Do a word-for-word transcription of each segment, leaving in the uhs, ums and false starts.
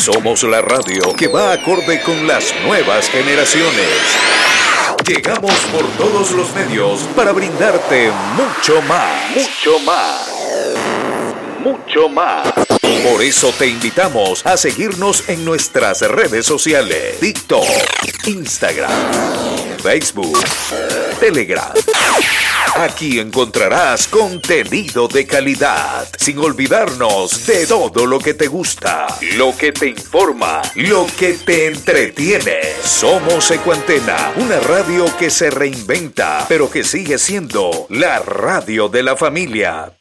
Somos la radio que va acorde con las nuevas generaciones. Llegamos por todos los medios para brindarte mucho más, mucho más, mucho más. Por eso te invitamos a seguirnos en nuestras redes sociales: TikTok, Instagram, Facebook, Telegram. Aquí encontrarás contenido de calidad, sin olvidarnos de todo lo que te gusta, lo que te informa, lo que te entretiene. Somos Ecuantena, una radio que se reinventa, pero que sigue siendo la radio de la familia.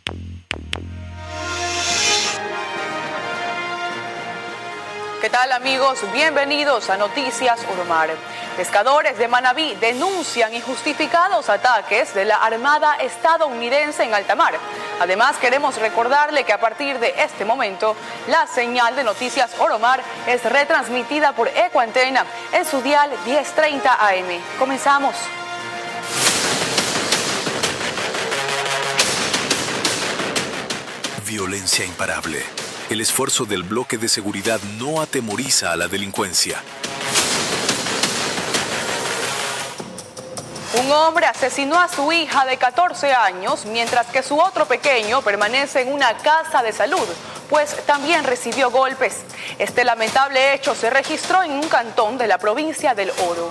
¿Qué tal, amigos? Bienvenidos a Noticias Oromar. Pescadores de Manabí denuncian injustificados ataques de la Armada estadounidense en alta mar. Además, queremos recordarle que a partir de este momento, la señal de Noticias Oromar es retransmitida por Ecuantena en su dial diez treinta A M. Comenzamos. Violencia imparable. El esfuerzo del bloque de seguridad no atemoriza a la delincuencia. Un hombre asesinó a su hija de catorce años, mientras que su otro pequeño permanece en una casa de salud, pues también recibió golpes. Este lamentable hecho se registró en un cantón de la provincia del Oro.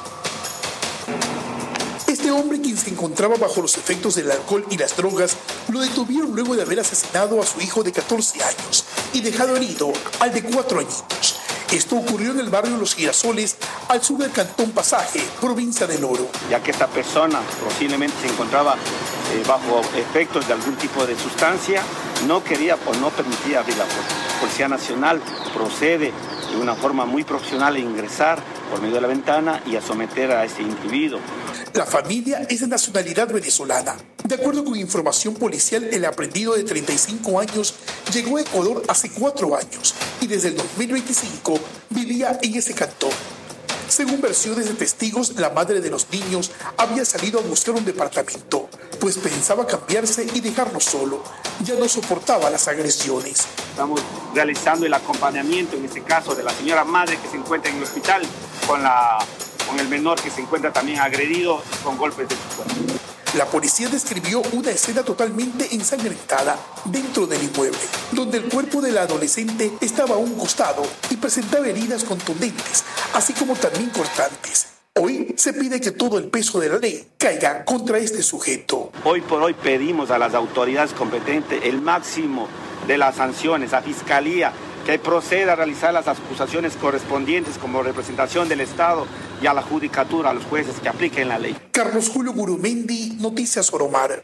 Este hombre, quien se encontraba bajo los efectos del alcohol y las drogas, lo detuvieron luego de haber asesinado a su hijo de catorce años y dejado herido al de cuatro añitos. Esto ocurrió en el barrio Los Girasoles, al sur del cantón Pasaje, provincia del Oro. Ya que esta persona posiblemente se encontraba eh, bajo efectos de algún tipo de sustancia, no quería o no permitía abrir la puerta. La Policía Nacional procede de una forma muy profesional a ingresar por medio de la ventana y a someter a este individuo. La familia es de nacionalidad venezolana. De acuerdo con información policial, el aprehendido de treinta y cinco años llegó a Ecuador hace cuatro años y desde el dos mil veinticinco vivía en ese cantón. Según versiones de testigos, la madre de los niños había salido a buscar un departamento, pues pensaba cambiarse y dejarlo solo. Ya no soportaba las agresiones. Estamos realizando el acompañamiento, en este caso, de la señora madre que se encuentra en el hospital con, la, con el menor que se encuentra también agredido con golpes de su cuerpo. La policía describió una escena totalmente ensangrentada dentro del inmueble, donde el cuerpo de la adolescente estaba a un costado y presentaba heridas contundentes, así como también cortantes. Hoy se pide que todo el peso de la ley caiga contra este sujeto. Hoy por hoy pedimos a las autoridades competentes el máximo de las sanciones, a Fiscalía, que proceda a realizar las acusaciones correspondientes como representación del Estado y a la Judicatura, a los jueces que apliquen la ley. Carlos Julio Gurumendi, Noticias Oromar.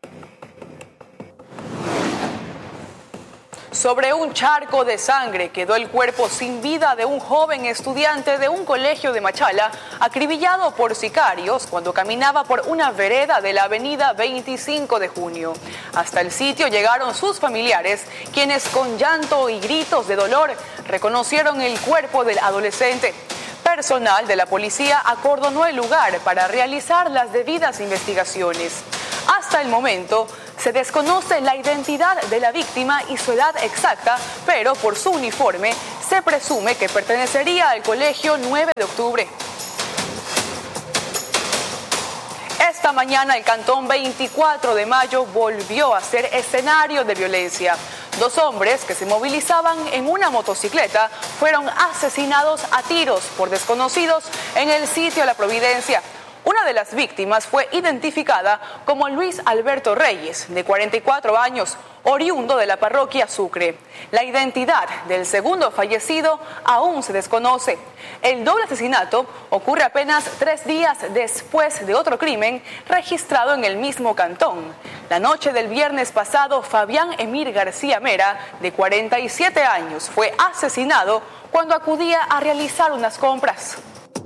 Sobre un charco de sangre quedó el cuerpo sin vida de un joven estudiante de un colegio de Machala, acribillado por sicarios cuando caminaba por una vereda de la avenida veinticinco de junio. Hasta el sitio llegaron sus familiares, quienes con llanto y gritos de dolor reconocieron el cuerpo del adolescente. Personal de la policía acordonó el lugar para realizar las debidas investigaciones. Hasta el momento, se desconoce la identidad de la víctima y su edad exacta, pero por su uniforme se presume que pertenecería al colegio nueve de octubre. Esta mañana el cantón veinticuatro de mayo volvió a ser escenario de violencia. Dos hombres que se movilizaban en una motocicleta fueron asesinados a tiros por desconocidos en el sitio La Providencia. Una de las víctimas fue identificada como Luis Alberto Reyes, de cuarenta y cuatro años, oriundo de la parroquia Sucre. La identidad del segundo fallecido aún se desconoce. El doble asesinato ocurre apenas tres días después de otro crimen registrado en el mismo cantón. La noche del viernes pasado, Fabián Emir García Mera, de cuarenta y siete años, fue asesinado cuando acudía a realizar unas compras.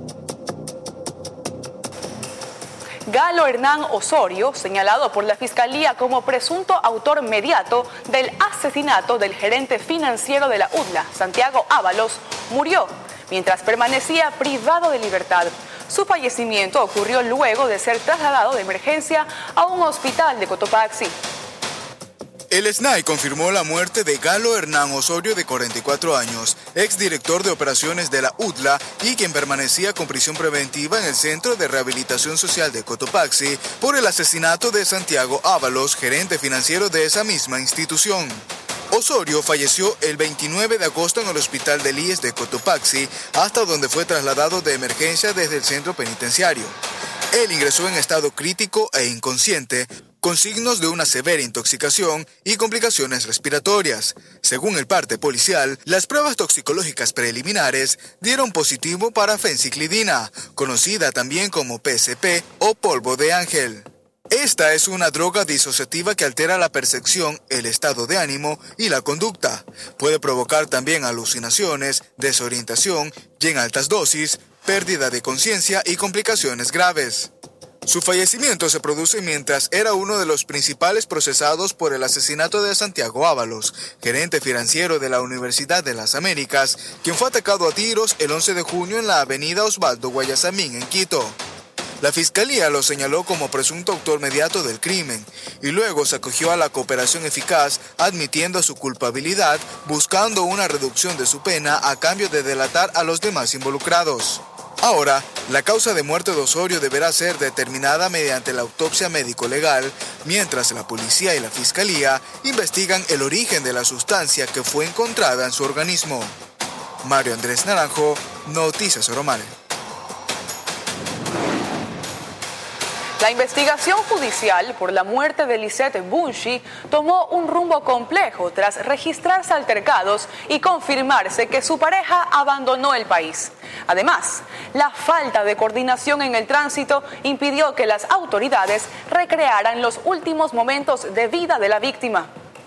Galo Hernán Osorio, señalado por la Fiscalía como presunto autor mediato del asesinato del gerente financiero de la U D L A, Santiago Ábalos, murió mientras permanecía privado de libertad. Su fallecimiento ocurrió luego de ser trasladado de emergencia a un hospital de Cotopaxi. El S N A I confirmó la muerte de Galo Hernán Osorio, de cuarenta y cuatro años, exdirector de operaciones de la U D L A y quien permanecía con prisión preventiva en el Centro de Rehabilitación Social de Cotopaxi por el asesinato de Santiago Ábalos, gerente financiero de esa misma institución. Osorio falleció el veintinueve de agosto en el hospital del I E S de Cotopaxi, hasta donde fue trasladado de emergencia desde el centro penitenciario. Él ingresó en estado crítico e inconsciente, con signos de una severa intoxicación y complicaciones respiratorias. Según el parte policial, las pruebas toxicológicas preliminares dieron positivo para fenciclidina, conocida también como P C P o polvo de ángel. Esta es una droga disociativa que altera la percepción, el estado de ánimo y la conducta. Puede provocar también alucinaciones, desorientación y en altas dosis, pérdida de conciencia y complicaciones graves. Su fallecimiento se produce mientras era uno de los principales procesados por el asesinato de Santiago Ábalos, gerente financiero de la Universidad de las Américas, quien fue atacado a tiros el once de junio en la avenida Osvaldo Guayasamín en Quito. La fiscalía lo señaló como presunto autor inmediato del crimen y luego se acogió a la cooperación eficaz, admitiendo su culpabilidad, buscando una reducción de su pena a cambio de delatar a los demás involucrados. Ahora, la causa de muerte de Osorio deberá ser determinada mediante la autopsia médico-legal, mientras la policía y la fiscalía investigan el origen de la sustancia que fue encontrada en su organismo. Mario Andrés Naranjo, Noticias Oromare. La investigación judicial por la muerte de Lisette Bunchi tomó un rumbo complejo tras registrarse altercados y confirmarse que su pareja abandonó el país. Además, la falta de coordinación en el tránsito impidió que las autoridades recrearan los últimos momentos de vida de la víctima.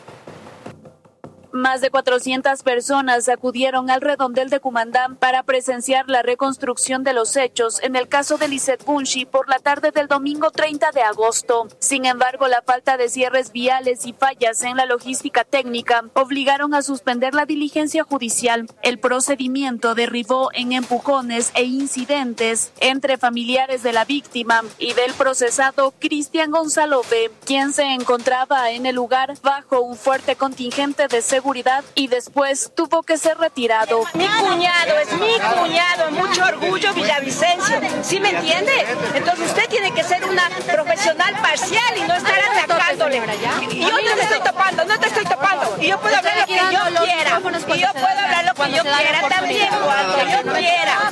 Más de cuatrocientas personas acudieron al redondel de Cumandán para presenciar la reconstrucción de los hechos en el caso de Lisette Bunchi por la tarde del domingo treinta de agosto. Sin embargo, la falta de cierres viales y fallas en la logística técnica obligaron a suspender la diligencia judicial. El procedimiento derivó en empujones e incidentes entre familiares de la víctima y del procesado Cristian Gonzalo B., quien se encontraba en el lugar bajo un fuerte contingente de seguridad y después tuvo que ser retirado. Mi cuñado es mi cuñado, mucho orgullo villavicencio, ¿sí me entiende? Entonces usted tiene que ser una profesional parcial y no estar atacándole. Y yo no te estoy topando, no te estoy topando. Y yo puedo hablar lo que yo quiera. Y yo puedo hablar lo que yo quiera también cuando yo quiera.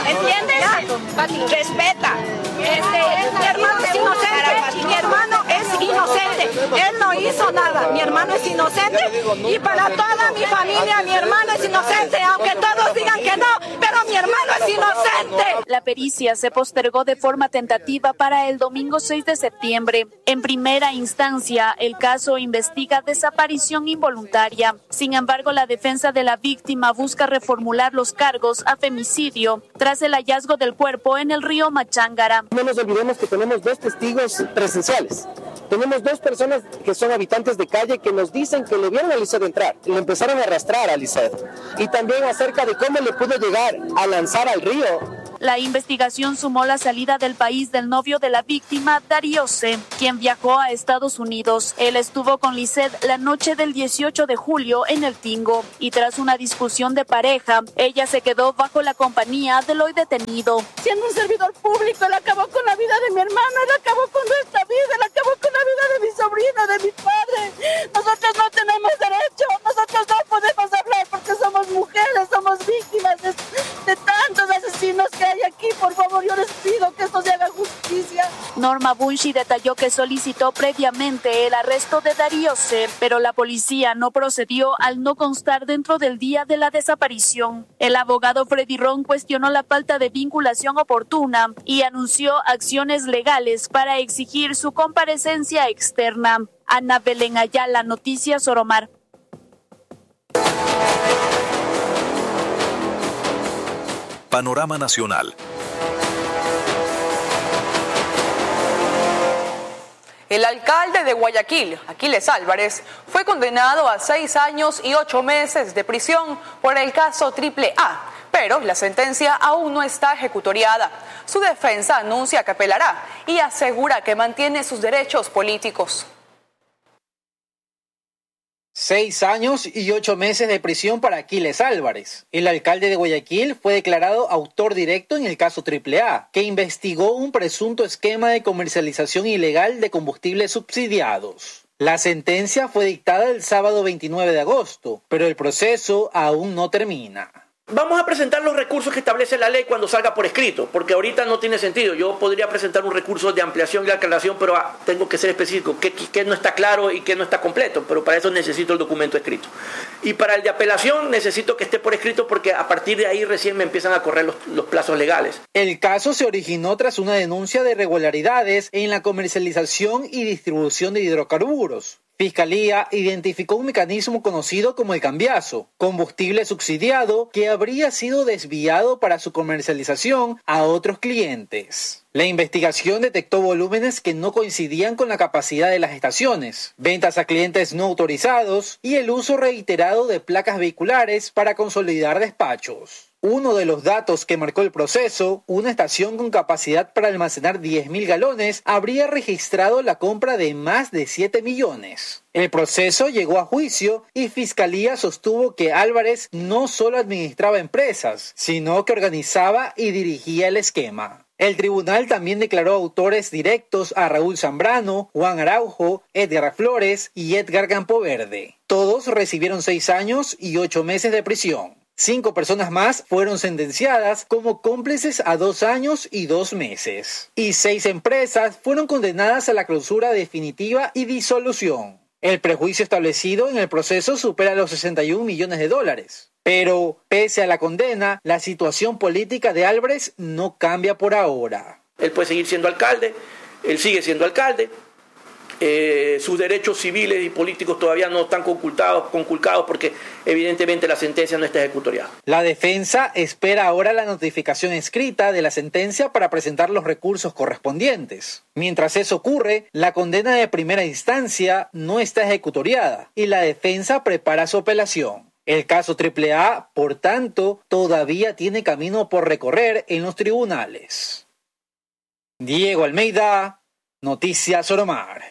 ¿Entiendes? Respeta. Este, mi hermano es inocente, mi hermano es inocente. Él no hizo nada, mi hermano es inocente y para toda mi familia mi hermano es inocente, aunque todos digan que no, pero mi hermano es inocente. La pericia se postergó de forma tentativa para el domingo seis de septiembre. En primera instancia, el caso investiga desaparición involuntaria. Sin embargo, la defensa de la víctima busca reformular los cargos a femicidio tras el hallazgo del cuerpo en el río Machángara. No nos olvidemos que tenemos dos testigos presenciales. Tenemos dos personas que son habitantes de calle que nos dicen que le vieron a Lisette entrar y le empezaron a arrastrar a Lisette. Y también acerca de cómo le pudo llegar a lanzar al río. La investigación sumó la salida del país del novio de la víctima, Darío C., quien viajó a Estados Unidos. Él estuvo con Lisette la noche del dieciocho de julio en El Tingo y tras una discusión de pareja, ella se quedó bajo la compañía del hoy detenido. Siendo un servidor público, él acabó con la vida de mi hermano, él acabó con nuestra vida, él acabó con la vida de mi sobrino, de mi padre. Nosotros no tenemos derecho, nosotros no podemos hablar porque somos mujeres, somos víctimas de, de tantos asesinos que hay aquí. Por favor, yo les pido que esto se haga justicia. Norma Bunchi detalló que solicitó previamente el arresto de Darío C., pero la policía no procedió al no constar dentro del día de la desaparición. El abogado Freddy Ron cuestionó la falta de vinculación oportuna y anunció acciones legales para exigir su comparecencia externa. Ana Belén Ayala, Noticias Oromar. Panorama Nacional. El alcalde de Guayaquil, Aquiles Álvarez, fue condenado a seis años y ocho meses de prisión por el caso Triple A, pero la sentencia aún no está ejecutoriada. Su defensa anuncia que apelará y asegura que mantiene sus derechos políticos. Seis años y ocho meses de prisión para Aquiles Álvarez. El alcalde de Guayaquil fue declarado autor directo en el caso Triple A, que investigó un presunto esquema de comercialización ilegal de combustibles subsidiados. La sentencia fue dictada el sábado veintinueve de agosto, pero el proceso aún no termina. Vamos a presentar los recursos que establece la ley cuando salga por escrito, porque ahorita no tiene sentido. Yo podría presentar un recurso de ampliación y aclaración, pero ah, tengo que ser específico, qué, qué no está claro y qué no está completo, pero para eso necesito el documento escrito. Y para el de apelación necesito que esté por escrito porque a partir de ahí recién me empiezan a correr los, los plazos legales. El caso se originó tras una denuncia de irregularidades en la comercialización y distribución de hidrocarburos. Fiscalía identificó un mecanismo conocido como el cambiazo, combustible subsidiado que habría sido desviado para su comercialización a otros clientes. La investigación detectó volúmenes que no coincidían con la capacidad de las estaciones, ventas a clientes no autorizados y el uso reiterado de placas vehiculares para consolidar despachos. Uno de los datos que marcó el proceso, una estación con capacidad para almacenar diez mil galones, habría registrado la compra de más de siete millones. El proceso llegó a juicio y Fiscalía sostuvo que Álvarez no solo administraba empresas, sino que organizaba y dirigía el esquema. El tribunal también declaró autores directos a Raúl Zambrano, Juan Araujo, Edgar Flores y Edgar Campoverde. Todos recibieron seis años y ocho meses de prisión. Cinco personas más fueron sentenciadas como cómplices a dos años y dos meses. Y seis empresas fueron condenadas a la clausura definitiva y disolución. El prejuicio establecido en el proceso supera los sesenta y un millones de dólares. Pero, pese a la condena, la situación política de Álvarez no cambia por ahora. Él puede seguir siendo alcalde, él sigue siendo alcalde. Eh, sus derechos civiles y políticos todavía no están conculcados, conculcados porque evidentemente la sentencia no está ejecutoriada. La defensa espera ahora la notificación escrita de la sentencia para presentar los recursos correspondientes. Mientras eso ocurre, la condena de primera instancia no está ejecutoriada y la defensa prepara su apelación. El caso Triple A, por tanto, todavía tiene camino por recorrer en los tribunales. Diego Almeida, Noticias Oromar.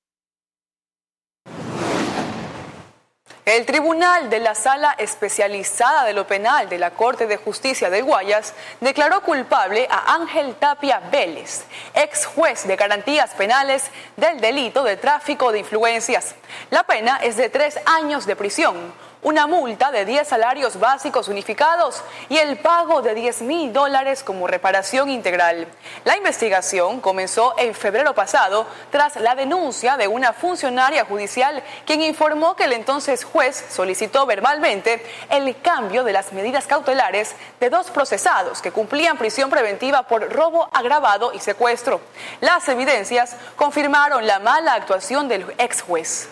El Tribunal de la Sala Especializada de lo Penal de la Corte de Justicia del Guayas declaró culpable a Ángel Tapia Vélez, ex juez de garantías penales, del delito de tráfico de influencias. La pena es de tres años de prisión, una multa de diez salarios básicos unificados y el pago de diez mil dólares como reparación integral. La investigación comenzó en febrero pasado tras la denuncia de una funcionaria judicial quien informó que el entonces juez solicitó verbalmente el cambio de las medidas cautelares de dos procesados que cumplían prisión preventiva por robo agravado y secuestro. Las evidencias confirmaron la mala actuación del ex juez.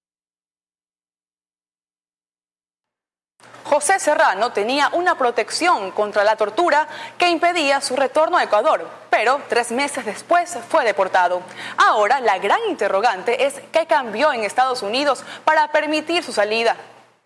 José Serrano tenía una protección contra la tortura que impedía su retorno a Ecuador, pero tres meses después fue deportado. Ahora la gran interrogante es qué cambió en Estados Unidos para permitir su salida.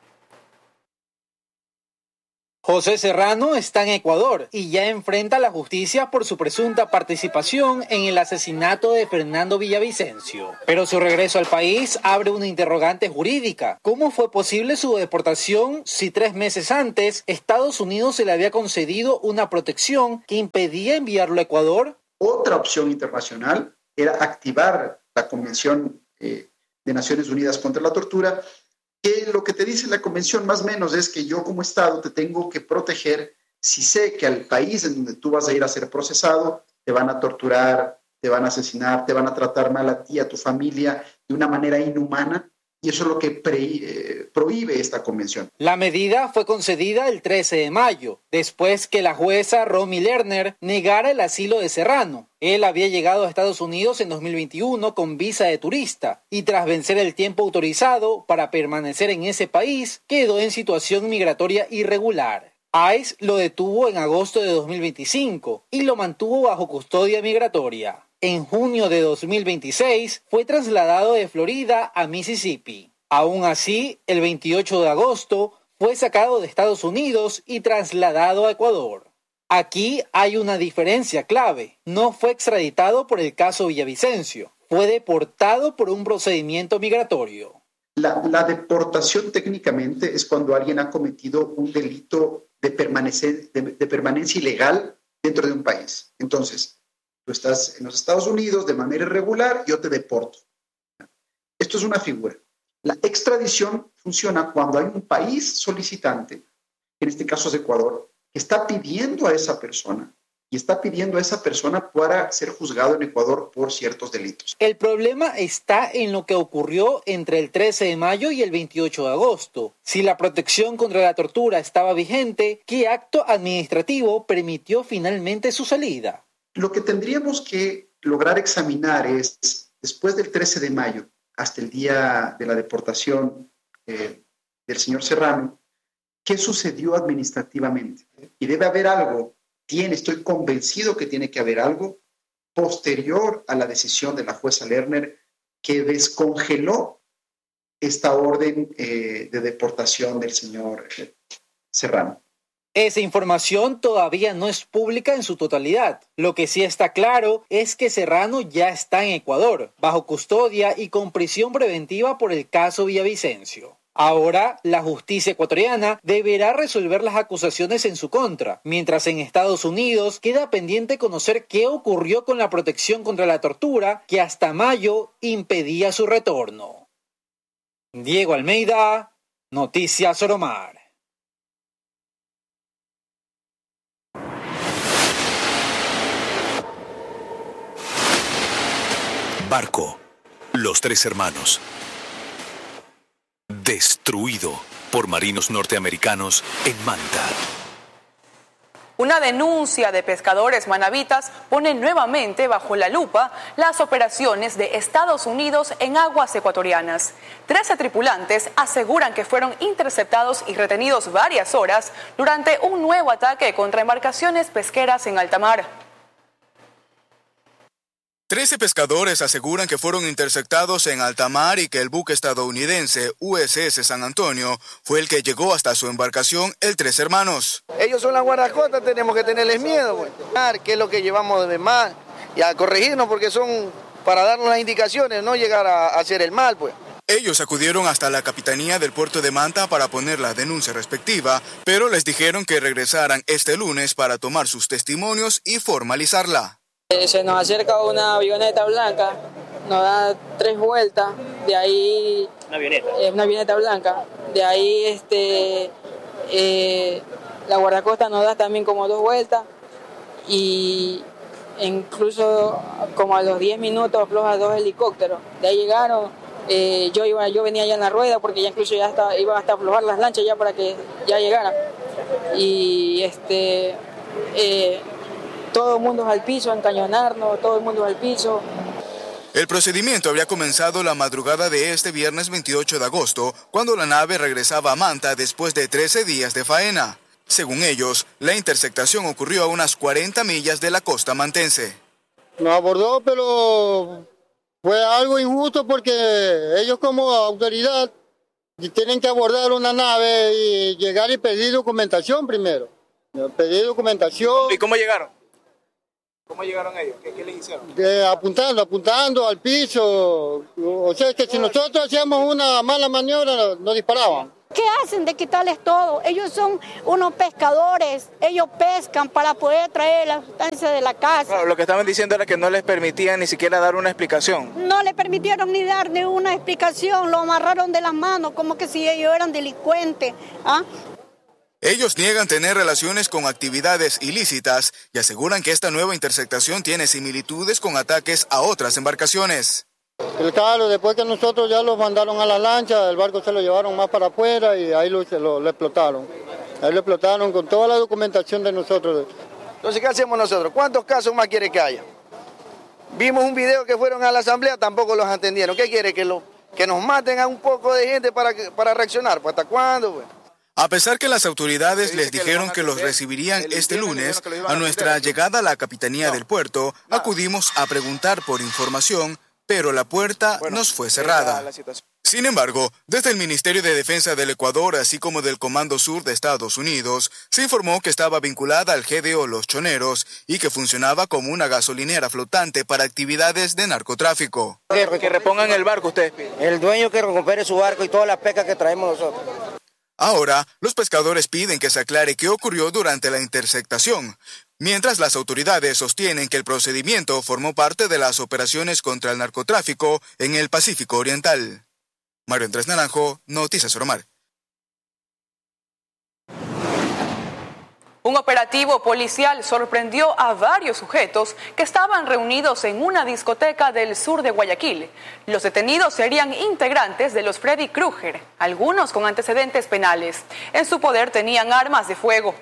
José Serrano está en Ecuador y ya enfrenta a la justicia por su presunta participación en el asesinato de Fernando Villavicencio. Pero su regreso al país abre una interrogante jurídica. ¿Cómo fue posible su deportación si tres meses antes Estados Unidos se le había concedido una protección que impedía enviarlo a Ecuador? Otra opción internacional era activar la Convención eh, de Naciones Unidas contra la Tortura, que lo que te dice la convención más o menos es que yo como Estado te tengo que proteger si sé que al país en donde tú vas a ir a ser procesado te van a torturar, te van a asesinar, te van a tratar mal a ti, a tu familia, de una manera inhumana, y eso es lo que pre, eh, prohíbe esta convención. La medida fue concedida el trece de mayo, después que la jueza Romy Lerner negara el asilo de Serrano. Él había llegado a Estados Unidos en dos mil veintiuno con visa de turista y tras vencer el tiempo autorizado para permanecer en ese país, quedó en situación migratoria irregular. ICE lo detuvo en agosto de dos mil veinticinco y lo mantuvo bajo custodia migratoria. En junio de dos mil veintiséis fue trasladado de Florida a Mississippi. Aún así, el veintiocho de agosto fue sacado de Estados Unidos y trasladado a Ecuador. Aquí hay una diferencia clave. No fue extraditado por el caso Villavicencio. Fue deportado por un procedimiento migratorio. La, la deportación técnicamente es cuando alguien ha cometido un delito de, permanecer, de, de permanencia ilegal dentro de un país. Entonces, tú estás en los Estados Unidos de manera irregular, yo te deporto. Esto es una figura. La extradición funciona cuando hay un país solicitante, en este caso es Ecuador, que está pidiendo a esa persona y está pidiendo a esa persona para ser juzgado en Ecuador por ciertos delitos. El problema está en lo que ocurrió entre el trece de mayo y el veintiocho de agosto. Si la protección contra la tortura estaba vigente, ¿qué acto administrativo permitió finalmente su salida? Lo que tendríamos que lograr examinar es, después del trece de mayo hasta el día de la deportación eh, del señor Serrano, ¿qué sucedió administrativamente? Y debe haber algo, tiene, estoy convencido que tiene que haber algo posterior a la decisión de la jueza Lerner que descongeló esta orden eh, de deportación del señor eh, Serrano. Esa información todavía no es pública en su totalidad. Lo que sí está claro es que Serrano ya está en Ecuador, bajo custodia y con prisión preventiva por el caso Villavicencio. Ahora, la justicia ecuatoriana deberá resolver las acusaciones en su contra, mientras en Estados Unidos queda pendiente conocer qué ocurrió con la protección contra la tortura que hasta mayo impedía su retorno. Diego Almeida, Noticias Oromar. Barco, Los Tres Hermanos. Destruido por marinos norteamericanos en Manta. Una denuncia de pescadores manabitas pone nuevamente bajo la lupa las operaciones de Estados Unidos en aguas ecuatorianas. Trece tripulantes aseguran que fueron interceptados y retenidos varias horas durante un nuevo ataque contra embarcaciones pesqueras en alta mar. Trece pescadores aseguran que fueron interceptados en alta mar y que el buque estadounidense U S S San Antonio fue el que llegó hasta su embarcación, el Tres Hermanos. Ellos son las guardacostas, tenemos que tenerles miedo, pues. ¿Qué es lo que llevamos de mal? Y a corregirnos porque son para darnos las indicaciones, no llegar a hacer el mal, pues. Ellos acudieron hasta la Capitanía del Puerto de Manta para poner la denuncia respectiva, pero les dijeron que regresaran este lunes para tomar sus testimonios y formalizarla. Se nos acerca una avioneta blanca, nos da tres vueltas, de ahí... Una avioneta. Eh, una avioneta blanca, de ahí este, eh, la guardacosta nos da también como dos vueltas y incluso como a los diez minutos afloja dos helicópteros. De ahí llegaron, eh, yo iba, yo venía ya en la rueda porque ya incluso ya estaba, iban hasta aflojar las lanchas ya para que ya llegaran. Y este... Eh, todo el mundo es al piso, a encañonarnos, todo el mundo es al piso. El procedimiento había comenzado la madrugada de este viernes veintiocho de agosto, cuando la nave regresaba a Manta después de trece días de faena. Según ellos, la interceptación ocurrió a unas cuarenta millas de la costa mantense. Nos abordó, pero fue algo injusto porque ellos como autoridad tienen que abordar una nave y llegar y pedir documentación primero. Pedir documentación. ¿Y cómo llegaron? ¿Cómo llegaron ellos? ¿Qué, qué les hicieron? De, apuntando, apuntando al piso. O sea, que si nosotros hacíamos una mala maniobra, nos disparaban. ¿Qué hacen de quitarles todo? Ellos son unos pescadores, ellos pescan para poder traer la sustancia de la casa. Claro, lo que estaban diciendo era que no les permitían ni siquiera dar una explicación. No les permitieron ni dar ni una explicación, lo amarraron de las manos como que si ellos eran delincuentes. ¿Ah? Ellos niegan tener relaciones con actividades ilícitas y aseguran que esta nueva interceptación tiene similitudes con ataques a otras embarcaciones. El claro, después que nosotros ya los mandaron a la lancha, el barco se lo llevaron más para afuera y ahí lo, lo, lo explotaron. Ahí lo explotaron con toda la documentación de nosotros. Entonces, ¿qué hacemos nosotros? ¿Cuántos casos más quiere que haya? Vimos un video que fueron a la asamblea, tampoco los atendieron. ¿Qué quiere? ¿Que, lo, que nos maten a un poco de gente para, para reaccionar? ¿Pues hasta cuándo, pues? A pesar que las autoridades les dijeron que los recibirían este lunes, a nuestra llegada a la Capitanía del Puerto, acudimos a preguntar por información, pero la puerta nos fue cerrada. Sin embargo, desde el Ministerio de Defensa del Ecuador, así como del Comando Sur de Estados Unidos, se informó que estaba vinculada al G D O Los Choneros y que funcionaba como una gasolinera flotante para actividades de narcotráfico. Que, que repongan el barco ustedes. El dueño que recupere su barco y toda la pesca que traemos nosotros. Ahora, los pescadores piden que se aclare qué ocurrió durante la interceptación, mientras las autoridades sostienen que el procedimiento formó parte de las operaciones contra el narcotráfico en el Pacífico Oriental. Mario Andrés Naranjo, Noticias Oromar. Un operativo policial sorprendió a varios sujetos que estaban reunidos en una discoteca del sur de Guayaquil. Los detenidos serían integrantes de los Freddy Krueger, algunos con antecedentes penales. En su poder tenían armas de fuego.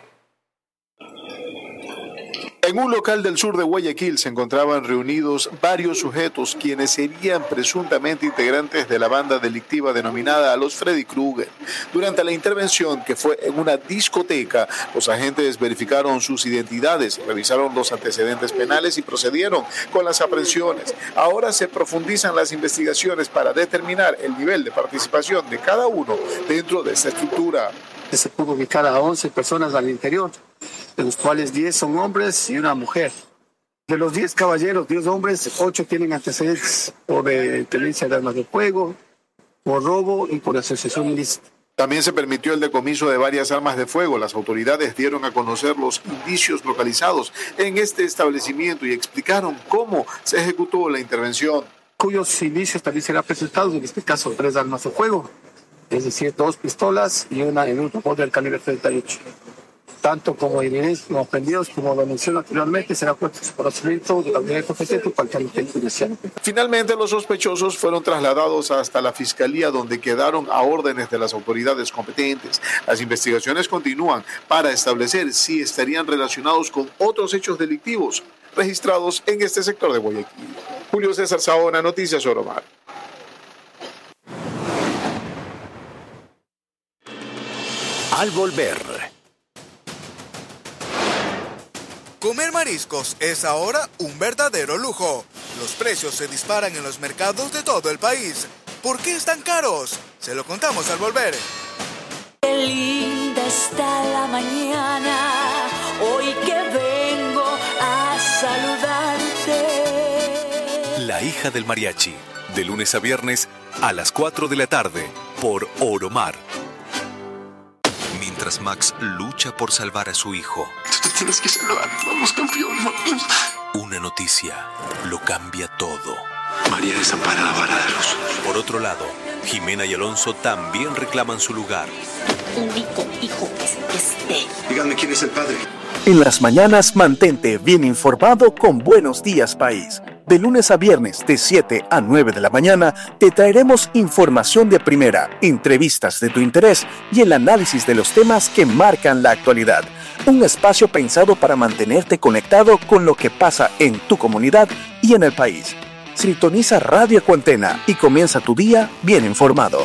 En un local del sur de Guayaquil se encontraban reunidos varios sujetos quienes serían presuntamente integrantes de la banda delictiva denominada los Freddy Krueger. Durante la intervención, que fue en una discoteca, los agentes verificaron sus identidades, revisaron los antecedentes penales y procedieron con las aprehensiones. Ahora se profundizan las investigaciones para determinar el nivel de participación de cada uno dentro de esta estructura. Se pudo ubicar a once personas al interior, de los cuales diez son hombres y una mujer. De los diez caballeros, diez hombres, ocho tienen antecedentes por eh, tenencia de armas de fuego, por robo y por asociación ilícita. También se permitió el decomiso de varias armas de fuego. Las autoridades dieron a conocer los indicios localizados en este establecimiento y explicaron cómo se ejecutó la intervención. Cuyos indicios también serán presentados, en este caso tres armas de fuego, es decir, dos pistolas y una en un revólver calibre treinta y ocho. Tanto como evidencia, como aprendidos, como lo mencioné anteriormente, será puesto su conocimiento de la unidad competente para el comité judicial. Finalmente, los sospechosos fueron trasladados hasta la fiscalía, donde quedaron a órdenes de las autoridades competentes. Las investigaciones continúan para establecer si estarían relacionados con otros hechos delictivos registrados en este sector de Guayaquil. Julio César Saona, Noticias Oromar. Al volver. Comer mariscos es ahora un verdadero lujo. Los precios se disparan en los mercados de todo el país. ¿Por qué están caros? Se lo contamos al volver. Qué linda está la mañana, hoy que vengo a saludarte. La hija del mariachi, de lunes a viernes a las cuatro de la tarde, por Oromar. Mientras Max lucha por salvar a su hijo. Tú te tienes que salvar. Vamos, campeón, vamos. Una noticia lo cambia todo. María desampara la vara de los... Por otro lado, Jimena y Alonso también reclaman su lugar. Único hijo que esté. Díganme quién es el padre. En las mañanas mantente bien informado con Buenos Días País. De lunes a viernes de siete a nueve de la mañana te traeremos información de primera, entrevistas de tu interés y el análisis de los temas que marcan la actualidad. Un espacio pensado para mantenerte conectado con lo que pasa en tu comunidad y en el país. Sintoniza Radio Ecuantena y comienza tu día bien informado.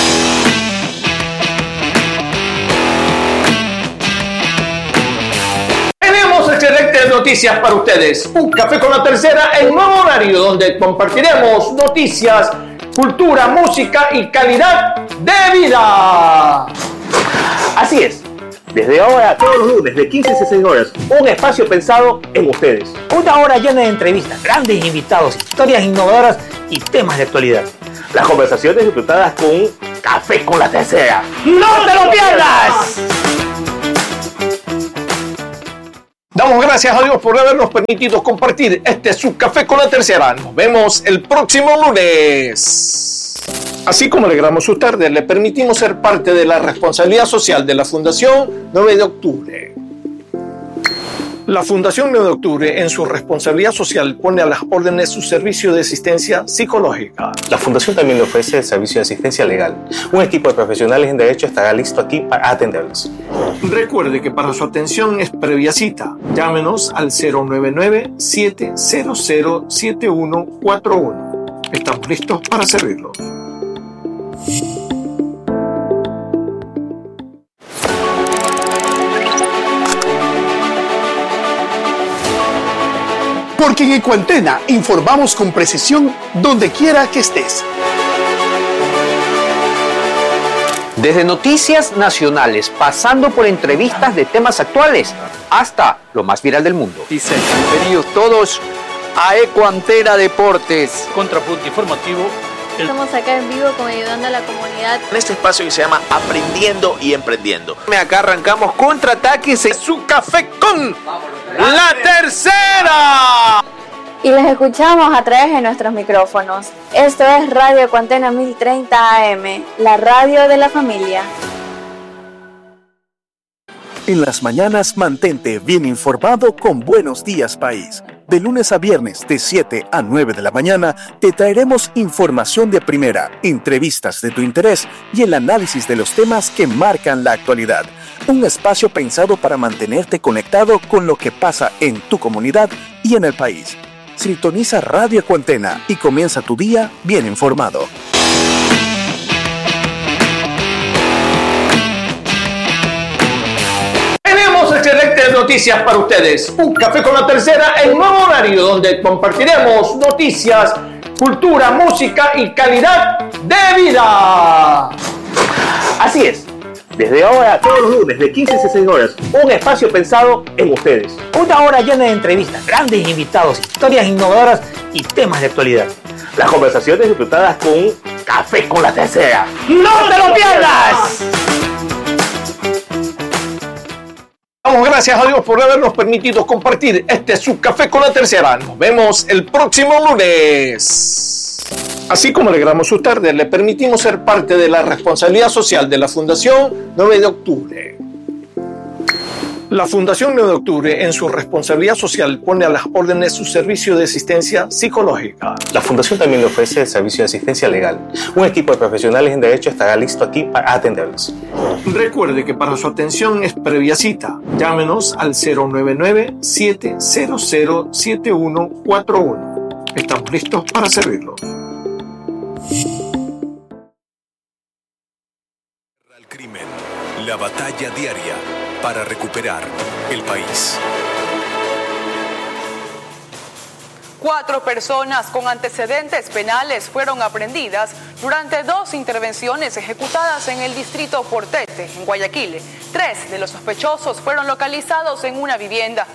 Excelentes noticias para ustedes. Un café con la tercera en nuevo horario, donde compartiremos noticias, cultura, música y calidad de vida. Así es. Desde ahora, todos los lunes, de quince a dieciséis horas, un espacio pensado en ustedes. Una hora llena de entrevistas, grandes invitados, historias innovadoras y temas de actualidad. Las conversaciones disfrutadas con un café con la tercera. ¡No te lo pierdas! Damos gracias a Dios por habernos permitido compartir este su café con la tercera. Nos vemos el próximo lunes. Así como alegramos su tarde, le permitimos ser parte de la responsabilidad social de la Fundación nueve de octubre. La Fundación nueve de octubre, en su responsabilidad social, pone a las órdenes su servicio de asistencia psicológica. La Fundación también le ofrece el servicio de asistencia legal. Un equipo de profesionales en derecho estará listo aquí para atenderlos. Recuerde que para su atención es previa cita. Llámenos al cero nueve nueve, siete cero cero, siete uno cuatro uno. Estamos listos para servirlo. Porque en Ecuantena informamos con precisión donde quiera que estés. Desde noticias nacionales, pasando por entrevistas de temas actuales, hasta lo más viral del mundo. Dicen, bienvenidos todos a Ecoantera Deportes. Contrapunto informativo. Estamos acá en vivo con ayudando a la comunidad. En este espacio que se llama Aprendiendo y Emprendiendo. Acá arrancamos contraataques en su café con la tercera. Y les escuchamos a través de nuestros micrófonos. Esto es Radio Ecoantera mil treinta A M, la radio de la familia. En las mañanas mantente bien informado con Buenos Días País. De lunes a viernes de siete a nueve de la mañana te traeremos información de primera, entrevistas de tu interés y el análisis de los temas que marcan la actualidad. Un espacio pensado para mantenerte conectado con lo que pasa en tu comunidad y en el país. Sintoniza Radio Ecoantena y comienza tu día bien informado. Tenemos excelentes noticias para ustedes. Un café con la tercera en nuevo horario donde compartiremos noticias, cultura, música y calidad de vida. Así es. Desde ahora, todos los lunes, de quince a dieciséis horas, un espacio pensado en ustedes. Una hora llena de entrevistas, grandes invitados, historias innovadoras y temas de actualidad. Las conversaciones disfrutadas con un café con la tercera. ¡No te lo pierdas! Damos gracias a Dios por habernos permitido compartir este su café con la tercera. Nos vemos el próximo lunes. Así como alegramos su tarde, le permitimos ser parte de la responsabilidad social de la Fundación nueve de octubre. La Fundación nueve de octubre, en su responsabilidad social, pone a las órdenes su servicio de asistencia psicológica. La Fundación también le ofrece el servicio de asistencia legal. Un equipo de profesionales en derecho estará listo aquí para atenderlos. Recuerde que para su atención es previa cita. Llámenos al cero nueve nueve, siete cero cero, siete uno cuatro uno. Estamos listos para servirlo. Al crimen, la batalla diaria para recuperar el país. Cuatro personas con antecedentes penales fueron aprehendidas durante dos intervenciones ejecutadas en el distrito Portete, en Guayaquil. Tres de los sospechosos fueron localizados en una vivienda.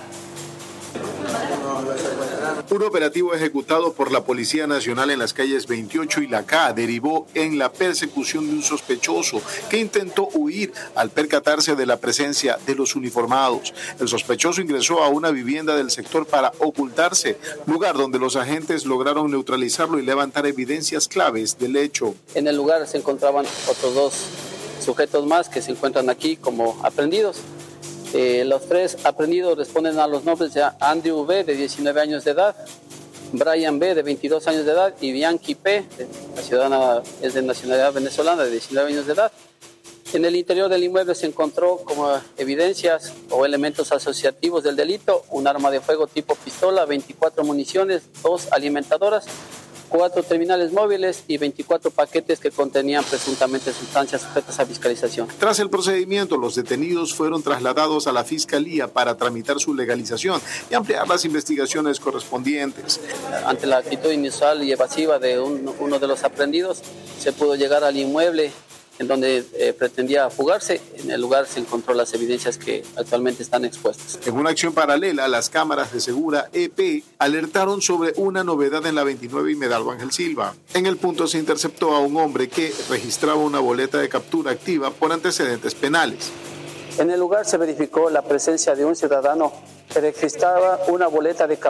Un operativo ejecutado por la Policía Nacional en las calles veintiocho y La K derivó en la persecución de un sospechoso que intentó huir al percatarse de la presencia de los uniformados. El sospechoso ingresó a una vivienda del sector para ocultarse, lugar donde los agentes lograron neutralizarlo y levantar evidencias claves del hecho. En el lugar se encontraban otros dos sujetos más que se encuentran aquí como aprehendidos. Eh, los tres aprendidos responden a los nombres de Andrew B., de diecinueve años de edad, Brian B., de veintidós años de edad, y Bianchi P., de, la ciudadana es de nacionalidad venezolana, de diecinueve años de edad. En el interior del inmueble se encontró como evidencias o elementos asociativos del delito un arma de fuego tipo pistola, veinticuatro municiones, dos alimentadoras, cuatro terminales móviles y veinticuatro paquetes que contenían presuntamente sustancias sujetas a fiscalización. Tras el procedimiento, los detenidos fueron trasladados a la Fiscalía para tramitar su legalización y ampliar las investigaciones correspondientes. Ante la actitud inusual y evasiva de un, uno de los aprehendidos, se pudo llegar al inmueble en donde eh, pretendía fugarse. En el lugar se encontró las evidencias que actualmente están expuestas. En una acción paralela, las cámaras de Segura E P alertaron sobre una novedad en la veintinueve y Medallo Ángel Silva. En el punto se interceptó a un hombre que registraba una boleta de captura activa por antecedentes penales. En el lugar se verificó la presencia de un ciudadano que registraba una boleta de captura